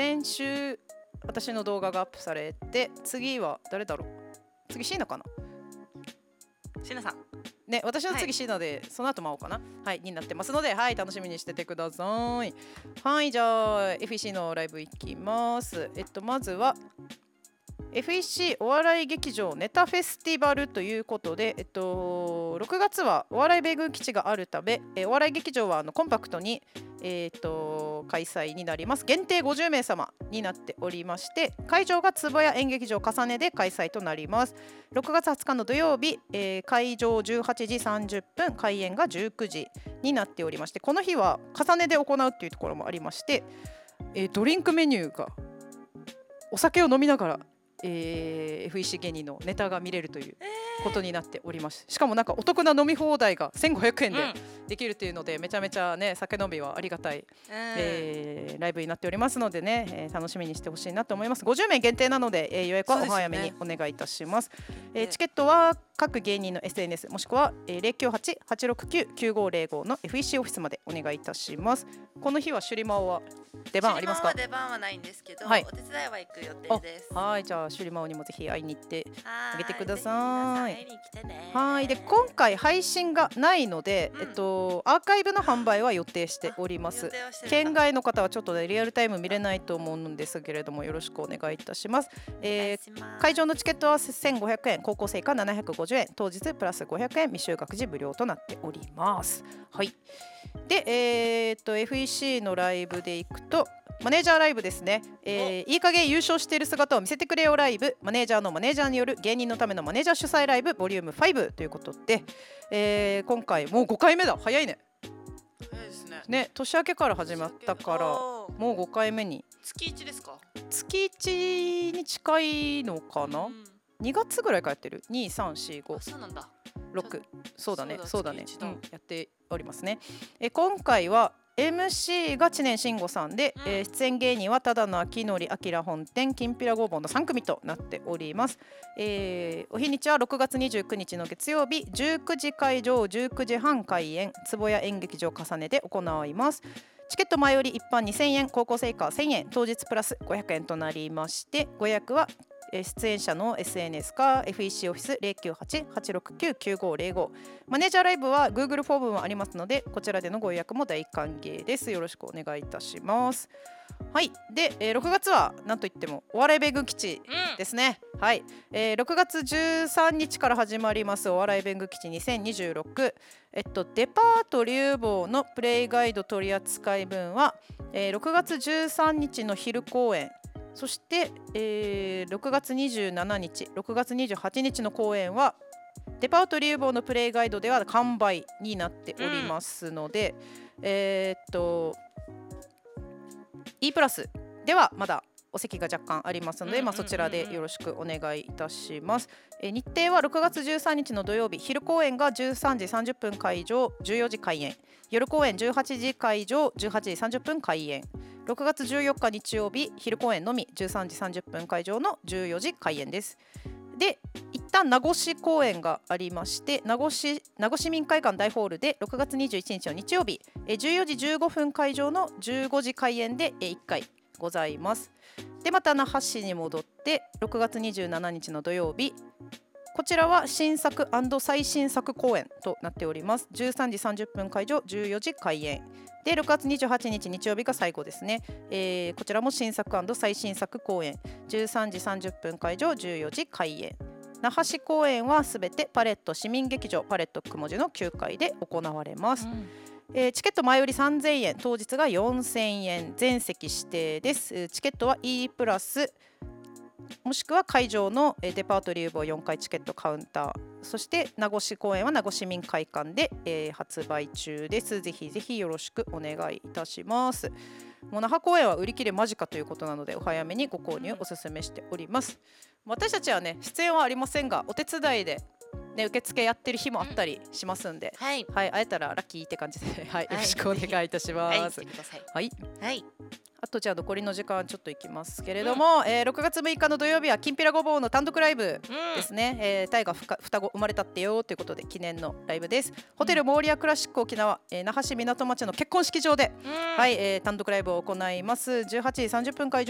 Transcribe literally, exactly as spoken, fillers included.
先週私の動画がアップされて、次は誰だろう、次椎名かな、 椎名さんね、私のはい次椎名で、その後真央かな、はい、になってますので、はい、楽しみにしててください。はい、じゃあ エフイーシー のライブいきます。えっとまずはエフイーシー お笑い劇場ネタフェスティバルということで、えっと、ろくがつはお笑い米軍基地があるため、えお笑い劇場はあのコンパクトに、えー、と開催になります。限定ごじゅうめい様になっておりまして、会場が坪谷演劇場重ねで開催となります。ろくがつはつかの土曜日、えー会場じゅうはちじさんじゅっぷん、開演がじゅうくじになっておりまして、この日は重ねで行うっていうところもありまして、えードリンクメニューがお酒を飲みながら、えーエフイーシー 芸人のネタが見れるということになっております。しかもなんかお得な飲み放題がせんごひゃくえんでできるというので、めちゃめちゃね、酒飲みはありがたい、えーライブになっておりますのでね、えー楽しみにしてほしいなと思います。ごじゅうめい限定なので、えー予約はお早めにお願いいたします。えーチケットは各芸人の エスエヌエス もしくは、えー、ゼロきゅうはち はちろくきゅう きゅうごゼロごの エフイーシー オフィスまでお願いいたします。この日はシュリマオは出番ありますか？ シュリマンは出番はないんですけど、 はいお手伝いは行く予定です。 はい、じゃあシュリマオにもぜひ会いに行ってああげてください。 ぜひ皆さん会いに来てね。 はい、で今回配信がないので、 うんえっと、アーカイブの販売は予定しております予。定はしてるんだ県外の方はちょっと、ね、リアルタイム見れないと思うんですけれども、よろしくお願いいたします。えーお願いします会場のチケットはせんごひゃくえん、高校生以下ななひゃくごじゅうえん、当日プラスごひゃくえん、未就学児無料となっております。はい。で、えーっと エフイーシー のライブでいくと、マネージャーライブですね、えーいい加減優勝している姿を見せてくれよライブ、マネージャーのマネージャーによる芸人のためのマネージャー主催ライブボリュームごということで、えー今回もうごかいめだ。早いね。 早いですね。 ね、年明けから始まったからおーもうごかいめに、 月一ですか？ 月いちに近いのかな、 うんにがつぐらいからやってる。に、さん、し、ご、 あ、そうなんだ。 ろく、そうだね、 そうだそうだね月一だうん、やっておりますね。え今回は エムシー が知念慎吾さんで、 うんえー出演芸人はただの秋のり、あきら本店、きんぴらごぼうのさん組となっております。えーお日にちはろくがつにじゅうくにちの月曜日、じゅうくじ会場、じゅうくじはん開演、坪谷演劇場重ねで行います。チケット前より一般にせんえん、高校生以下せんえん、当日プラスごひゃくえんとなりまして、ご予約はえー出演者の エスエヌエス か エフイーシー オフィスゼロきゅうはち はちろくきゅう きゅうごゼロご、マネージャーライブは Google フォームもありますので、こちらでのご予約も大歓迎です。よろしくお願いいたします。はい。で、えーろくがつはなんといってもお笑い米軍基地うんですね。はい、えーろくがつじゅうさんにちから始まりますお笑い米軍基地にせんにじゅうろく、えっと、デパート竜坊のプレイガイド取扱い分は、えーろくがつじゅうさんにちの昼公演、そして、えーろくがつにじゅうしちにち、ろくがつにじゅうはちにちの公演はデパート竜坊のプレイガイドでは完売になっておりますので、うん、えー、っと E プラスではまだお席が若干ありますので、まあ、そちらでよろしくお願いいたします。えー日程はろくがつじゅうさんにちの土曜日、昼公演がじゅうさんじさんじゅっぷん会場、じゅうよじ開演、夜公演じゅうはちじ会場、じゅうはちじさんじゅっぷん開演、ろくがつじゅうよっか日曜日、昼公演のみじゅうさんじさんじゅっぷん会場のじゅうよじ開演です。で、一旦名護市公演がありまして、名護市名護市民会館大ホールでろくがつにじゅういちにちの日曜日、えーじゅうよじじゅうごふん会場のじゅうごじ開演でえーいっかいございます。で、また那覇市に戻ってろくがつにじゅうしちにちの土曜日、こちらは新作&最新作公演となっております。じゅうさんじさんじゅっぷん会場、じゅうよじ開演で、ろくがつにじゅうはちにち日曜日が最後ですね。えーこちらも新作&最新作公演、じゅうさんじさんじゅっぷん会場、じゅうよじ開演。那覇市公演はすべてパレット市民劇場パレットくもじのきゅうかいで行われます。 うんえーチケット前よりさんぜんえん、当日がよんせんえん、全席指定です。えーチケットは E プラスもしくは会場のえーデパートリューボーよんかいチケットカウンター、そして名護市公演は名護市民会館で、えー発売中です。ぜひぜひよろしくお願いいたします。もう那覇公演は売り切れ間近ということなので、お早めにご購入お勧めしております。私たちはね、出演はありませんが、お手伝いで、ね、受付やってる日もあったりしますんで、 はいはい、会えたらラッキーって感じで、はい、よろしくお願いいたしはい、 ます。 来てください。 はい、 はい。 あとじゃあ残りの時間ちょっといきますけれども、えーろくがつむいかの土曜日はきんぴらごぼうの単独ライブですね。えータイがふか双子生まれたってよということで記念のライブです。ホテルモーリアクラシック沖縄、えー那覇市港町の結婚式場で、 うんはい、えー単独ライブを行います。じゅうはちじさんじゅっぷん会場